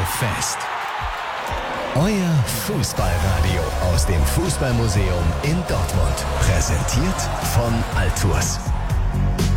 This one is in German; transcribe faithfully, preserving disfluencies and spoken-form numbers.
fest. Euer Fußballradio aus dem Fußballmuseum in Dortmund. Präsentiert von Altours.